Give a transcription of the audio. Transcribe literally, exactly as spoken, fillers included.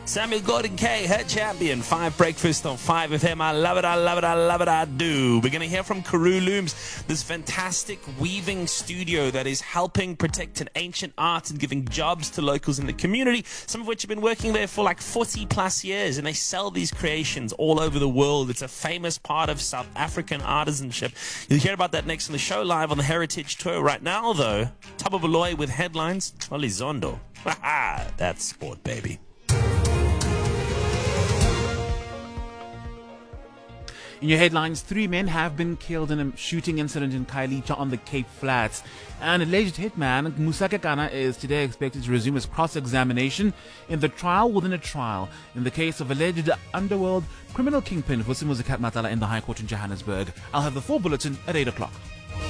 Samuel Gordon K, her champion. Five breakfast on five F M. I love it, I love it, I love it, I do. We're going to hear from Karoo Looms, this fantastic weaving studio that is helping protect an ancient art and giving jobs to locals in the community, some of which have been working there for like forty plus years, and they sell these creations all over the world. It's a famous part of South African artisanship. You'll hear about that next on the show, live on the Heritage Tour. Right now, though, Thabo Baloyi with headlines. Olizondo. That's sport, baby. In your headlines, three men have been killed in a shooting incident in Khayelitsha on the Cape Flats. An alleged hitman, Musake Kana, is today expected to resume his cross-examination in the trial within a trial in the case of alleged underworld criminal kingpin Vusi Muzikat Matala in the High Court in Johannesburg. I'll have the full bulletin at eight o'clock.